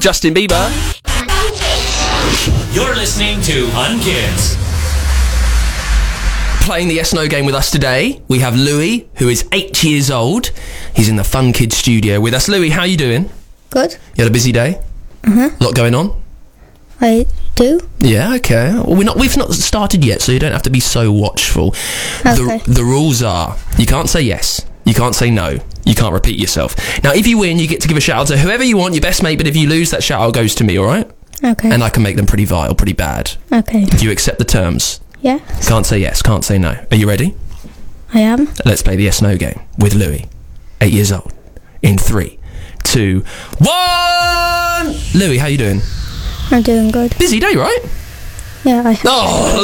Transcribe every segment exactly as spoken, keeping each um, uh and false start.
Justin Bieber. You're listening to Unkids. Playing the Yes No game with us today, we have Louis, who is eight years old. He's in the Fun Kids studio with us. Louis, how are you doing? Good. You had a busy day? Mm-hmm. A lot going on? I do. Yeah, okay. Well, we're not, we've not started yet, so you don't have to be so watchful. Okay. The, the rules are, you can't say yes, you can't say no, you can't repeat yourself. Now, if you win, you get to give a shout-out to whoever you want, your best mate, but if you lose, that shout-out goes to me, all right? Okay. And I can make them pretty vile, pretty bad. Okay. Do you accept the terms? Yeah. Can't say yes, can't say no. Are you ready? I am. Let's play the Yes No game with Louis, eight years old. In three, two, one! Louis, how you doing? I'm doing good. Busy day, right? Yeah, I have.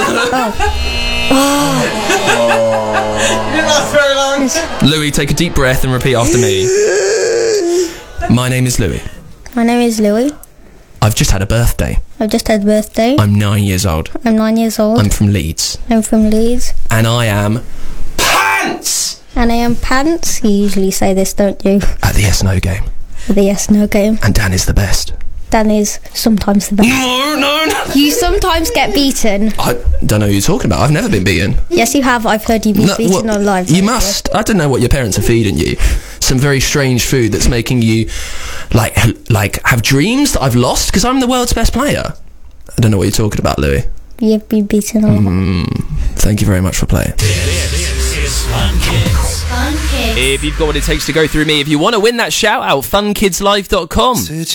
Oh! Didn't last very long. Louis, take a deep breath and repeat after me. My name is Louis. My name is Louis. I've just had a birthday. I've just had a birthday. I'm nine years old. I'm nine years old. I'm from Leeds. I'm from Leeds. And I am pants! And I am pants. You usually say this, don't you? At the Yes No game. The yes no game. And Dan is the best. Dan is sometimes the best. No, no, no. You sometimes get beaten. I don't know who you're talking about. I've never been beaten. Yes, you have. I've heard you be No, beaten well, on live. You must. I don't know what your parents are feeding you. Some very strange food that's making you, like, like have dreams that I've lost because I'm the world's best player. I don't know what you're talking about, Louis. You've been beaten a lot. Mm, thank you very much for playing. This is Fun Kids. Fun Kids. If you've got what it takes to go through me, if you want to win that shout out, fun kids live dot com.